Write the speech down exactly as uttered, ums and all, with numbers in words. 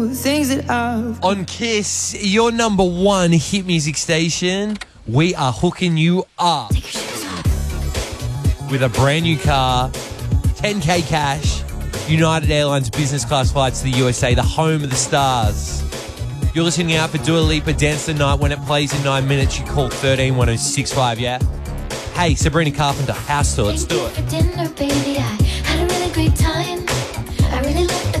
Things that I've On Kiss, your number one hit music station, we are hooking you up with a brand new car, ten K cash, United Airlines business class flights to the U S A, the home of the stars. You're listening out for Dua Lipa Dance the Night. When it plays in nine minutes, you call thirteen one oh six five, yeah? Hey, Sabrina Carpenter, House Tour, let's do it. For dinner, baby, I had a really great time. I really liked the